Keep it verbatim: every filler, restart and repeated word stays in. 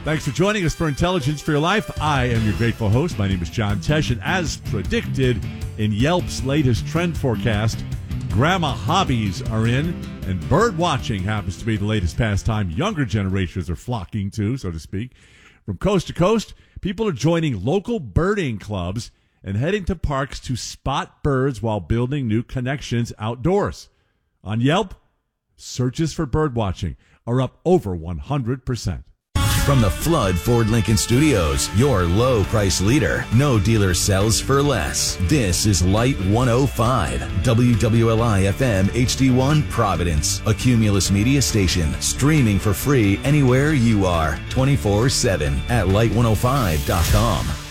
Thanks for joining us for Intelligence for Your Life. I am your grateful host. My name is John Tesh, and as predicted in Yelp's latest trend forecast, grandma hobbies are in, and bird watching happens to be the latest pastime younger generations are flocking to, so to speak. From coast to coast, people are joining local birding clubs and heading to parks to spot birds while building new connections outdoors. On Yelp, searches for bird watching are up over one hundred percent. From the Flood Ford Lincoln Studios, your low price leader. No dealer sells for less. This is Light one oh five, W W L I F M H D one Providence, a Cumulus media station, streaming for free anywhere you are, twenty-four seven at light one oh five dot com.